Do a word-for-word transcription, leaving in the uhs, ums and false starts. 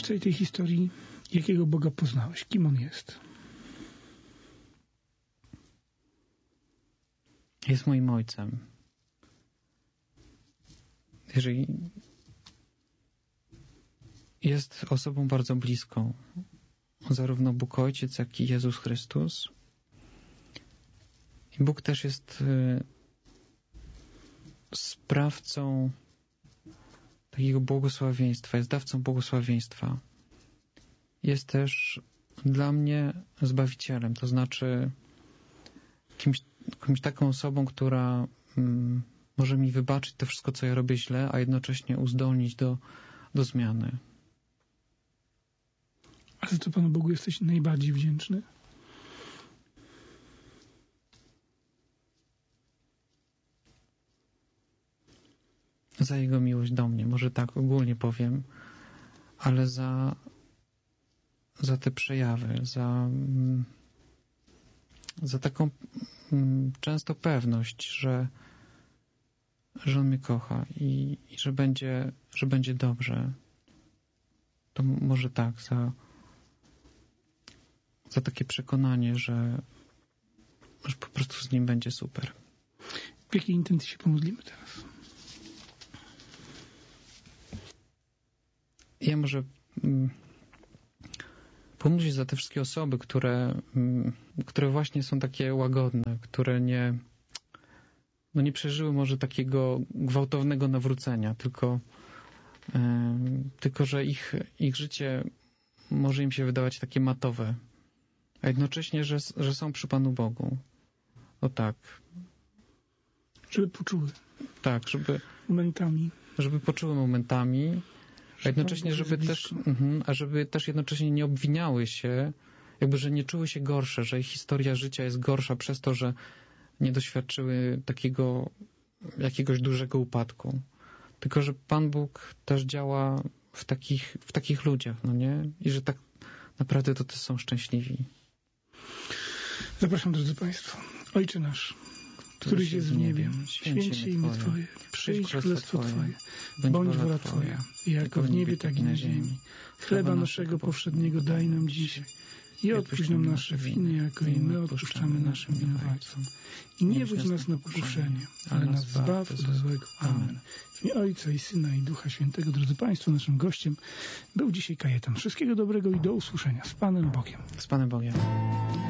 całej tej historii, jakiego Boga poznałeś? Kim On jest? Jest moim ojcem. Jeżeli jest osobą bardzo bliską, zarówno Bóg Ojciec, jak i Jezus Chrystus. I Bóg też jest y, sprawcą takiego błogosławieństwa, jest dawcą błogosławieństwa. Jest też dla mnie Zbawicielem, to znaczy kimś, kimś taką osobą, która mm, może mi wybaczyć to wszystko, co ja robię źle, a jednocześnie uzdolnić do, do zmiany. A za co Panu Bogu jesteś najbardziej wdzięczny? Za Jego miłość do mnie, może tak ogólnie powiem, ale za, za te przejawy, za, za taką często pewność, że, że On mnie kocha i, i że będzie, że będzie dobrze. To może tak, za, za takie przekonanie, że, że po prostu z Nim będzie super. W jakiej intencji się pomodlimy teraz? Ja może mm, pomódl się za te wszystkie osoby, które, mm, które właśnie są takie łagodne, które nie, no nie przeżyły może takiego gwałtownego nawrócenia, tylko, yy, tylko że ich, ich życie może im się wydawać takie matowe, a jednocześnie, że, że są przy Panu Bogu. O tak. Żeby poczuły. Tak, żeby... Momentami. Żeby poczuły momentami, a jednocześnie, żeby też, mhm, a żeby też jednocześnie nie obwiniały się, jakby, że nie czuły się gorsze, że ich historia życia jest gorsza przez to, że nie doświadczyły takiego jakiegoś dużego upadku. Tylko, że Pan Bóg też działa w takich, w takich ludziach, no nie? I że tak naprawdę to też są szczęśliwi. Zapraszam, drodzy Państwo. Ojcze nasz, któryś jest w niebie, święć się imię Twoje, przyjdź królestwo Twoje, bądź wola Twoja, jako w niebie, tak i na ziemi. Chleba naszego powszedniego daj nam dzisiaj i odpuść nam nasze winy, jako i my odpuszczamy naszym winowajcom. I nie wódź nas na pokuszenie, ale nas zbaw od złego. Amen. W imię Ojca i Syna i Ducha Świętego. Drodzy Państwo, naszym gościem był dzisiaj Kajetan. Wszystkiego dobrego i do usłyszenia. Z Panem Bogiem. Z Panem Bogiem.